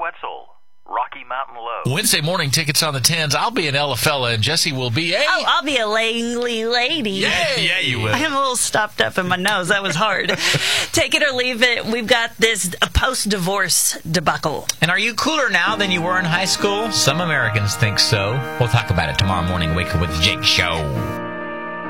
Wetzel, Rocky Mountain Low. Wednesday morning tickets on the 10s. I'll be an Ella fella, and Jesse will be a... Oh, I'll be a Langley lady. Yeah, you will. I'm a little stopped up in my nose. That was hard. Take it or leave it. We've got this post-divorce debacle. And are you cooler now than you were in high school? Some Americans think so. We'll talk about it tomorrow morning. Wake Up with Jake show.